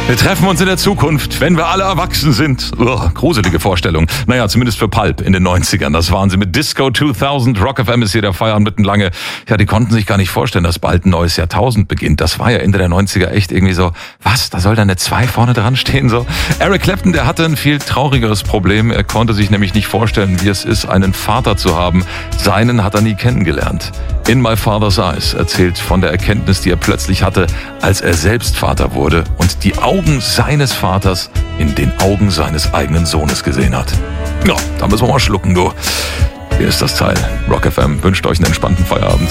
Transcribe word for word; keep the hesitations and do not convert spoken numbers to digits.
Wir treffen uns in der Zukunft, wenn wir alle erwachsen sind. Uah, gruselige Vorstellung. Naja, zumindest für Pulp in den neunzigern. Das waren sie mit Disco zweitausend. Rock F M ist hier der Feierabend mitten lange. Ja, die konnten sich gar nicht vorstellen, dass bald ein neues Jahrtausend beginnt. Das war ja Ende der neunziger echt irgendwie so, was, da soll da eine zwei vorne dran stehen? So. Eric Clapton, der hatte ein viel traurigeres Problem. Er konnte sich nämlich nicht vorstellen, wie es ist, einen Vater zu haben. Seinen hat er nie kennengelernt. In My Father's Eyes erzählt von der Erkenntnis, die er plötzlich hatte, als er selbst Vater wurde und die Augen seines Vaters in den Augen seines eigenen Sohnes gesehen hat. Ja, da müssen wir mal schlucken, du. Hier ist das Teil. Rock F M wünscht euch einen entspannten Feierabend.